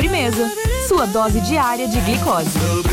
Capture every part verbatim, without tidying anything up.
Sobremesa, sua dose diária de glicose.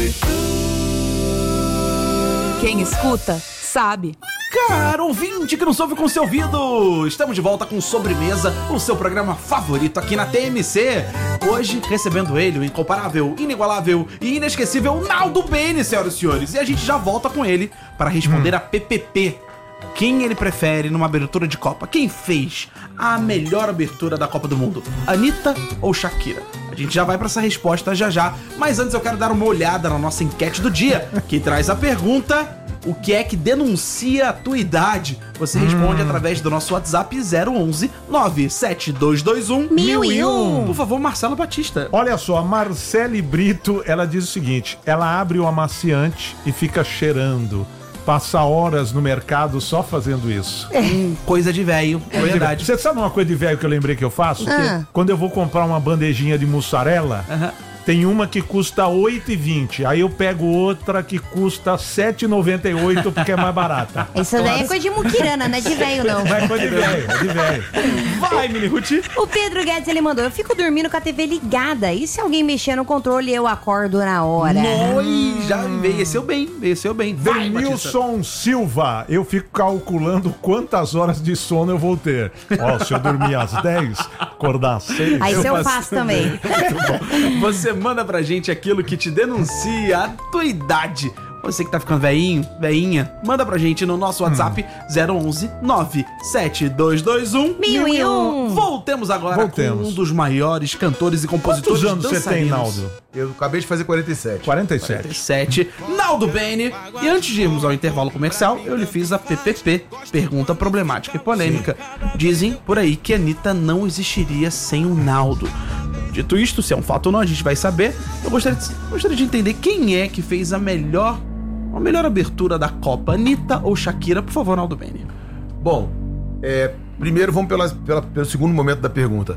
Quem escuta, sabe. Caro ouvinte que não soube com seu ouvido, estamos de volta com Sobremesa, o seu programa favorito aqui na T M C. Hoje, recebendo ele, o incomparável, inigualável e inesquecível Naldo Bene, senhoras e senhores. E a gente já volta com ele para responder hum. a P P P. Quem ele prefere numa abertura de Copa? Quem fez a melhor abertura da Copa do Mundo? Anitta ou Shakira? A gente já vai para essa resposta já já, mas antes eu quero dar uma olhada na nossa enquete do dia, que traz a pergunta: o que é que denuncia a tua idade? Você responde hum. através do nosso WhatsApp zero onze nove sete dois dois um mil e um. Por favor, Marcelo Batista. Olha só, a Marcele Brito, ela diz o seguinte: ela abre o amaciante e fica cheirando. Passa horas no mercado só fazendo isso. É. Hum, coisa de velho, é verdade. Você sabe uma coisa de velho que eu lembrei que eu faço? Ah. Quando eu vou comprar uma bandejinha de mussarela, uh-huh. tem uma que custa oito reais e vinte centavos. Aí eu pego outra que custa sete reais e noventa e oito centavos porque é mais barata. Isso daí é coisa de muquirana, não é de velho, não. Não é coisa de velho, é de velho. Vai, Mini Ruth. O Pedro Guedes, ele mandou: eu fico dormindo com a T V ligada. E se alguém mexer no controle, eu acordo na hora? Noi, já envelheceu bem, envelheceu bem. Denilson Silva, eu fico calculando quantas horas de sono eu vou ter. Ó, se eu dormir às dez, acordar às seis... Aí eu, eu faço também. Muito bom. Você manda pra gente aquilo que te denuncia a tua idade. Você que tá ficando velhinho, velhinha, manda pra gente no nosso WhatsApp hum. zero onze nove sete dois dois um mil e um. Voltemos agora Voltemos. com um dos maiores cantores e compositores dançarinos. Quantos anos você tem, Naldo? Eu acabei de fazer quarenta e sete. quarenta e sete. quarenta e sete. Naldo Bene. E antes de irmos ao intervalo comercial, eu lhe fiz a P P P, pergunta problemática e polêmica. Sim. Dizem por aí que a Anitta não existiria sem o Naldo. Dito isto, se é um fato ou não, a gente vai saber. Eu gostaria de, gostaria de entender quem é que fez a melhor A melhor abertura da Copa, Anitta ou Shakira? Por favor, Naldo Bene. Bom, é, primeiro vamos pela, pela, pelo segundo momento da pergunta.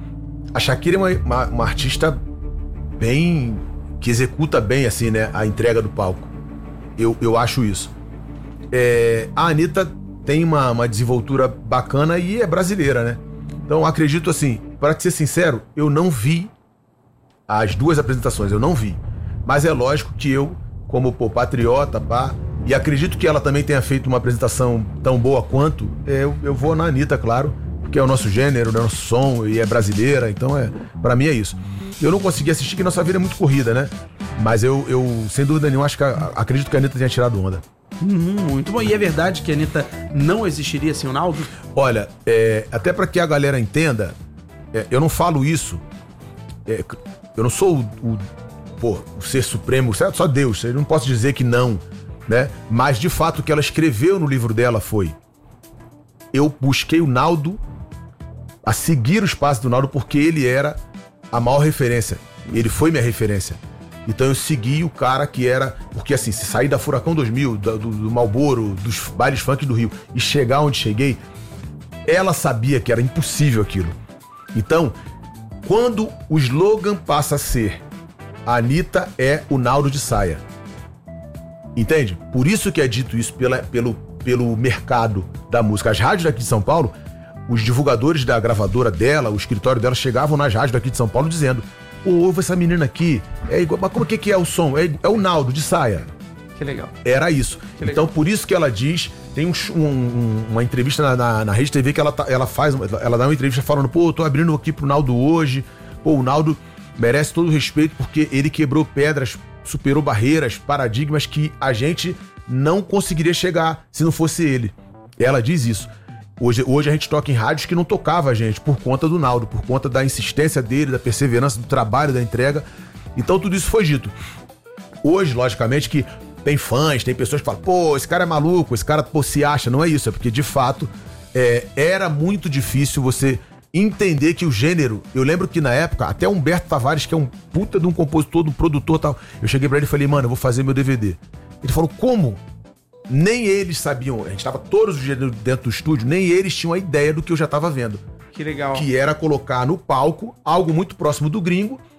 A Shakira é uma, uma, uma artista bem... que executa bem, assim, né, a entrega do palco. Eu, eu acho isso. É, a Anitta tem uma, uma desenvoltura bacana e é brasileira, né? Então, acredito assim, para ser sincero, eu não vi as duas apresentações, eu não vi. Mas é lógico que eu... como, pô, patriota, pá, e acredito que ela também tenha feito uma apresentação tão boa quanto, eu, eu vou na Anitta, claro, porque é o nosso gênero, é o nosso som, e é brasileira, então, é, pra mim é isso. Eu não consegui assistir, porque nossa vida é muito corrida, né? Mas eu, eu sem dúvida nenhuma, acho que a, acredito que a Anitta tenha tirado onda. Hum, muito bom. E é verdade que a Anitta não existiria sem o Naldo? Olha, é, até pra que a galera entenda, é, eu não falo isso, é, eu não sou o... o Pô, o ser supremo, certo? Só Deus, eu não posso dizer que não, né? Mas de fato o que ela escreveu no livro dela foi: eu busquei o Naldo, a seguir os passos do Naldo, porque ele era a maior referência, ele foi minha referência. Então eu segui o cara que era, porque assim, se sair da Furacão dois mil, do, do, do Marlboro, dos bailes funk do Rio e chegar onde cheguei, ela sabia que era impossível aquilo. Então, quando o slogan passa a ser: a Anitta é o Naldo de saia. Entende? Por isso que é dito isso pela, pelo, pelo mercado da música. As rádios daqui de São Paulo, os divulgadores da gravadora dela, o escritório dela, chegavam nas rádios daqui de São Paulo dizendo: ô, ouve essa menina aqui, é igual, mas como que, que é o som? É, é o Naldo de saia. Que legal. Era isso. Que então, legal. Por isso que ela diz, tem um, um, uma entrevista na, na, na Rede T V que ela, tá, ela faz, ela dá uma entrevista falando: pô, eu tô abrindo aqui pro Naldo hoje, pô, o Naldo merece todo o respeito porque ele quebrou pedras, superou barreiras, paradigmas que a gente não conseguiria chegar se não fosse ele. Ela diz isso. Hoje, hoje a gente toca em rádios que não tocava a gente por conta do Naldo, por conta da insistência dele, da perseverança, do trabalho, da entrega. Então tudo isso foi dito. Hoje, logicamente, que tem fãs, tem pessoas que falam: pô, esse cara é maluco, esse cara, pô, se acha. Não é isso, é porque de fato é, era muito difícil você entender que o gênero... Eu lembro que na época, até Humberto Tavares, que é um puta de um compositor, de um produtor e tal, eu cheguei pra ele e falei: mano, eu vou fazer meu D V D. Ele falou: como? Nem eles sabiam, a gente tava todos os dias dentro do estúdio, nem eles tinham a ideia do que eu já tava vendo. Que legal. Que era colocar no palco algo muito próximo do gringo,